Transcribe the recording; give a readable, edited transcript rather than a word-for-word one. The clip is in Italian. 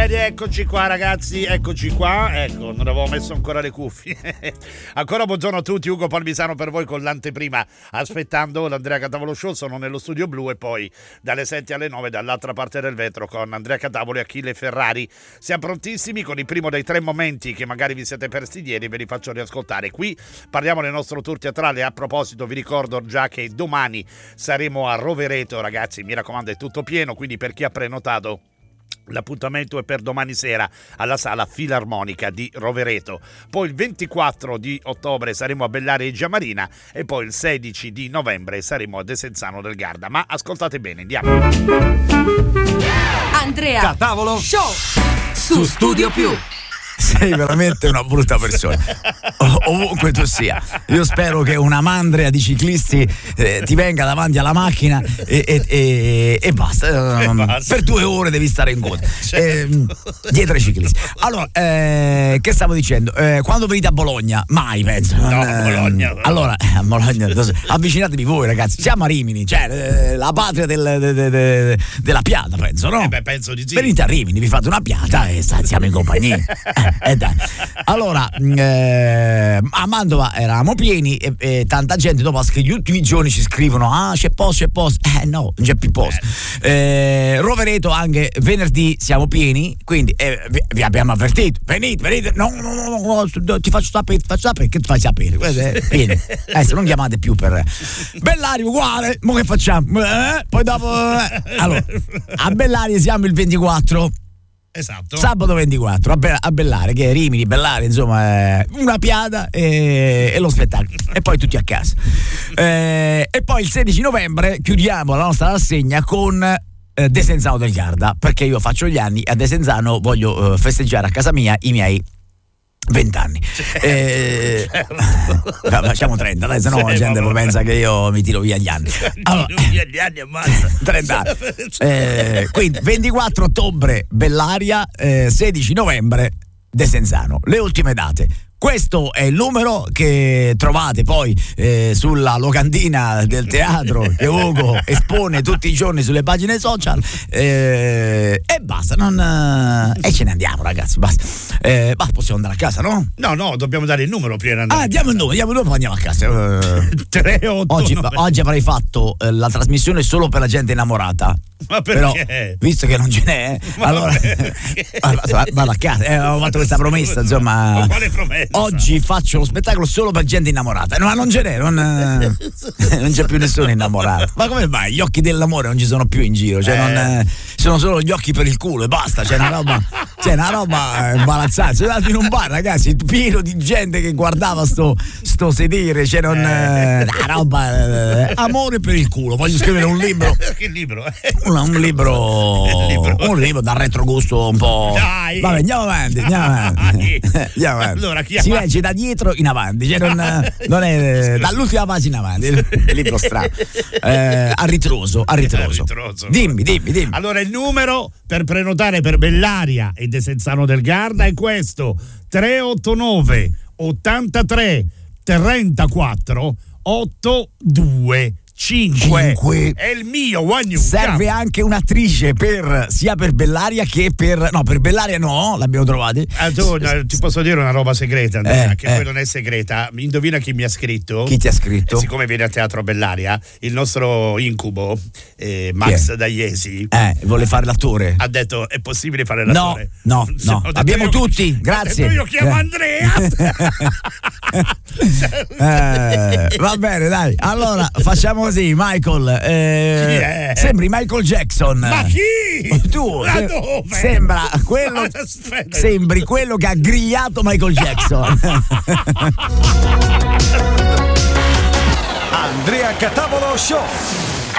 Eccoci qua ragazzi, eccoci qua. Ecco, non avevo messo ancora le cuffie. Ancora buongiorno a tutti, Ugo Palmisano per voi con l'anteprima, aspettando l'Andrea Catavolo Show. Sono nello studio blu e poi dalle 7 alle 9 dall'altra parte del vetro con Andrea Catavolo e Achille Ferrari. Siamo prontissimi con il primo dei 3 momenti che magari vi siete persi ieri, ve li faccio riascoltare. Qui parliamo del nostro tour teatrale. A proposito vi ricordo già che domani saremo a Rovereto, ragazzi, mi raccomando è tutto pieno, quindi per chi ha prenotato l'appuntamento è per domani sera alla Sala Filarmonica di Rovereto. Poi il 24 di ottobre saremo a Bellaria e Giamarina e poi il 16 di novembre saremo a Desenzano del Garda. Ma ascoltate bene, andiamo. Andrea Catavolo Show su Studio Più. Sei veramente una brutta persona, ovunque tu sia. Io spero che una mandria di ciclisti ti venga davanti alla macchina e basta. Per 2 ore devi stare in coda dietro ai ciclisti. Allora, che stavo dicendo? Quando venite a Bologna? Mai, penso. No, a Bologna. Allora, a Bologna avvicinatevi voi, ragazzi. Siamo a Rimini, cioè la patria della piada, penso, no? Beh, penso di sì. Venite a Rimini, vi fate una piata e siamo in compagnia. Dai. Allora, a Mantova eravamo pieni e tanta gente dopo gli ultimi giorni ci scrivono: ah, c'è posto. No, non c'è più posto. Rovereto anche venerdì siamo pieni, quindi vi abbiamo avvertito: venite, no, ti faccio sapere che ti fai sapere. Pieni. Adesso non chiamate più per Bellaria uguale, mo che facciamo? Poi dopo allora, a Bellaria siamo il 24. Esatto. Sabato 24 a Bellaria, che è Rimini, Bellaria, insomma, una piada e lo spettacolo. E poi tutti a casa. E poi il 16 novembre chiudiamo la nostra rassegna con Desenzano del Garda, perché io faccio gli anni a Desenzano, voglio festeggiare a casa mia i miei 20 anni. Facciamo 30, dai, sennò la gente poi pensa che io mi tiro via gli anni. Allora, gli anni ammazza 30 anni. Quindi 24 ottobre Bellaria, 16 novembre Desenzano. Le ultime date. Questo è il numero che trovate poi sulla locandina del teatro che Ugo espone tutti i giorni sulle pagine social e basta, e ce ne andiamo, ragazzi, basta. Possiamo andare a casa, no? No, dobbiamo dare il numero prima. Diamo il numero, poi andiamo a casa. 389. Oggi avrei fatto la trasmissione solo per la gente innamorata. Ma perché? Però, visto che non ce n'è, allora vado a casa. Avevo fatto questa promessa, insomma. Ma quale promessa? Oggi faccio lo spettacolo solo per gente innamorata. No, ma non ce n'è, non c'è più nessuno innamorato. Ma come mai? Gli occhi dell'amore non ci sono più in giro, cioè sono solo gli occhi per il culo e basta. C'è una roba imbarazzante. Sono andato in un bar, ragazzi, pieno di gente che guardava sto sedere, una roba amore per il culo. Voglio scrivere un libro. Che libro? Un libro dal retrogusto un po'. Dai. Vabbè, andiamo avanti. Allora, chi si legge da dietro in avanti, cioè non è dall'ultima pagina in avanti. Il libro strano. A ritroso. Dimmi. Allora, il numero per prenotare per Bellaria e Desenzano del Garda è questo: 389 83 34 82 5. È il mio one. Serve anche un'attrice sia per Bellaria che per Bellaria no, l'abbiamo trovata. Ti posso dire una roba segreta, Andrea, che poi non è segreta. Indovina chi mi ha scritto? Chi ti ha scritto? Siccome viene a Teatro Bellaria, il nostro incubo Max Dagliesi vuole fare l'attore. Ha detto: è possibile fare l'attore? No. Abbiamo tutti, grazie. Io chiamo Andrea. Va bene, dai. Allora facciamo così, Michael. Sembri Michael Jackson. Ma chi? Tu dove? Sembri quello che ha grigliato Michael Jackson. Andrea Catavolo Show.